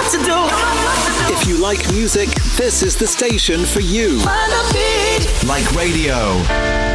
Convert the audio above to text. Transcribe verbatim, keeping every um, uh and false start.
what to do. If you like music, this is the station for you. Find a beat. Like radio.